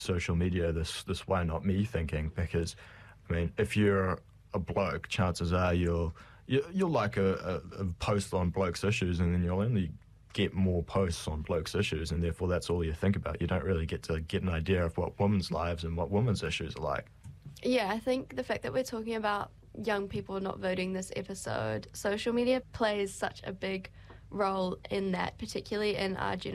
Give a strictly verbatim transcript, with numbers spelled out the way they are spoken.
social media, this this why not me thinking, because I mean, if you're a bloke, chances are you'll you, you'll like a, a, a post on blokes' issues, and then you'll only get more posts on blokes' issues, and therefore that's all you think about. You don't really get to get an idea of what women's lives and what women's issues are like. Yeah, I think the fact that we're talking about young people not voting this episode, social media plays such a big role in that, particularly in our generation.